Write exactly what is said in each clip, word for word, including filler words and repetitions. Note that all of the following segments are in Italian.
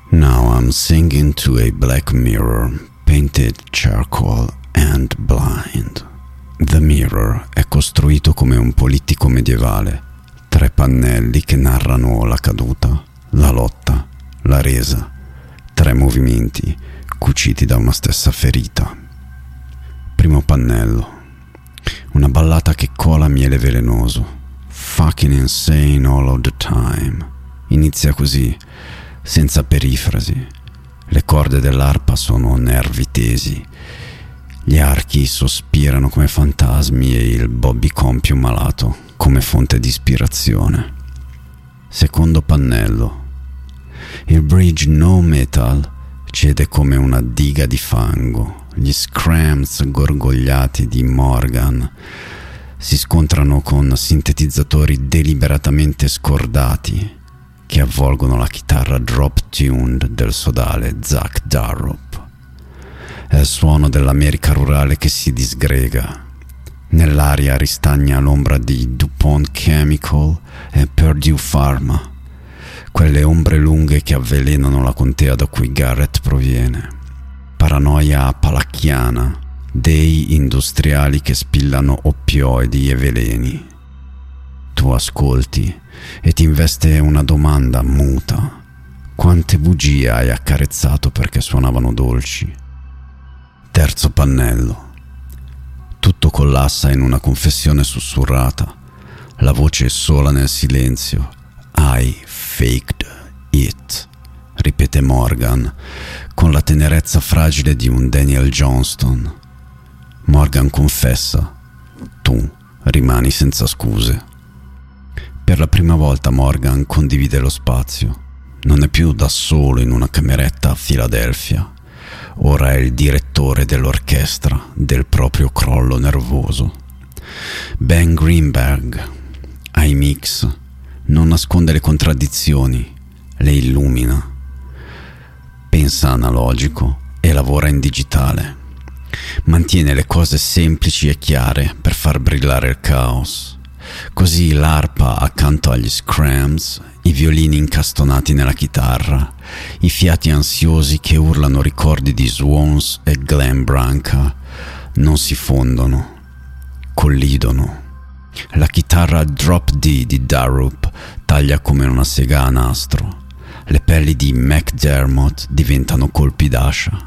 Now I'm singing to a black mirror, painted charcoal and blind. The Mirror è costruito come un polittico medievale, tre pannelli che narrano la caduta, la lotta, la resa, tre movimenti cuciti da una stessa ferita. Primo pannello. Una ballata che cola miele velenoso. Fucking insane all of the time. Inizia così, senza perifrasi. Le corde dell'arpa sono nervi tesi. Gli archi sospirano come fantasmi e il Bobby Compio malato come fonte di ispirazione. Secondo pannello. Il bridge no metal cede come una diga di fango. Gli scrams gorgogliati di Morgan si scontrano con sintetizzatori deliberatamente scordati che avvolgono la chitarra drop-tuned del sodale Zach Darrow. È il suono dell'America rurale che si disgrega. Nell'aria ristagna l'ombra di DuPont Chemical e Purdue Pharma, quelle ombre lunghe che avvelenano la contea da cui Garrett proviene. Paranoia appalacchiana, dei industriali che spillano oppioidi e veleni. Tu ascolti e ti investe una domanda muta. Quante bugie hai accarezzato perché suonavano dolci? Terzo pannello. Tutto collassa in una confessione sussurrata. La voce sola nel silenzio. I faked it, ripete Morgan, con la tenerezza fragile di un Daniel Johnston. Morgan confessa. Tu rimani senza scuse. Per la prima volta Morgan condivide lo spazio. Non è più da solo in una cameretta a Filadelfia. Ora è il direttore dell'orchestra del proprio crollo nervoso. Ben Greenberg, ai mix, non nasconde le contraddizioni, le illumina. Pensa analogico e lavora in digitale. Mantiene le cose semplici e chiare per far brillare il caos. Così l'arpa accanto agli scrams, i violini incastonati nella chitarra, i fiati ansiosi che urlano ricordi di Swans e Glen Branca non si fondono, collidono. La chitarra drop D di Darup taglia come una sega a nastro. Le pelli di McDermott diventano colpi d'ascia.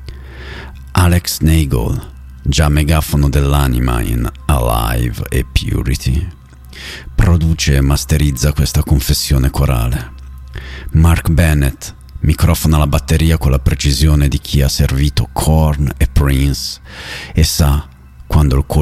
Alex Nagel, già megafono dell'anima in Alive e Purity, produce e masterizza questa confessione corale. Mark Bennett microfona la batteria con la precisione di chi ha servito Korn e Prince e sa quando il colpo